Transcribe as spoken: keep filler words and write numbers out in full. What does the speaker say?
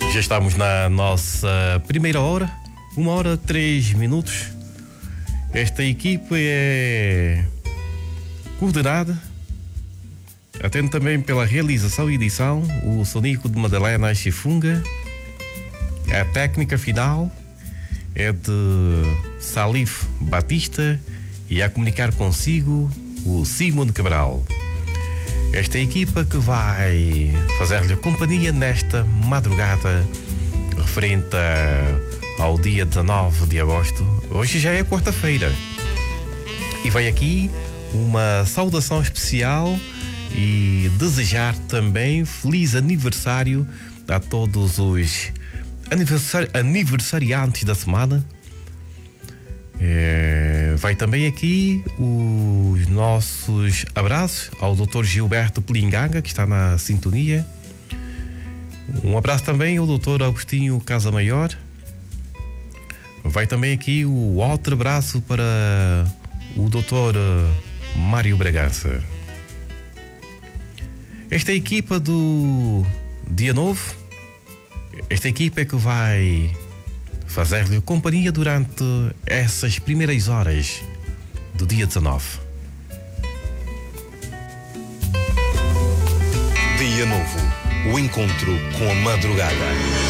Já estamos na nossa primeira hora, uma hora três minutos. Esta equipe é coordenada, atende também pela realização e edição o Sonico de Madalena Chifunga. A técnica final é de Salif Batista e a comunicar consigo o Simone Cabral. Esta equipa que vai fazer-lhe companhia nesta madrugada referente ao dia dezanove de agosto. Hoje já é quarta-feira e vai aqui uma saudação especial e desejar também feliz aniversário a todos os aniversari- aniversariantes da semana. É, vai também aqui os nossos abraços ao doutor Gilberto Plingaga, que está na sintonia. Um abraço também ao doutor Agostinho Casamaior. Vai também aqui o outro abraço para o doutor Mário Bragança. Esta equipa do Dia Novo, esta equipa é que vai fazer-lhe companhia durante essas primeiras horas do dia dezanove. Dia Novo, o encontro com a madrugada.